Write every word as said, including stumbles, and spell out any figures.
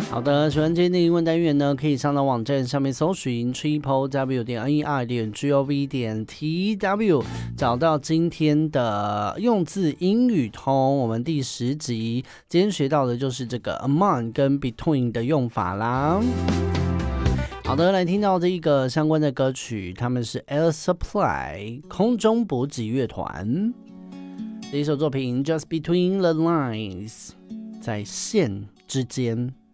好的，喜欢今天的英文单元呢，可以上到网站上面搜寻 triple w 点 n e r 点 gov 点 t w， 找到今天的用字英语通，我们第十集，今天学到的就是这个 among 跟 between 的用法啦。好的，来听到这一个相关的歌曲，他们是 Air Supply 空中补给乐团这一首作品 Just Between the Lines 在线之间。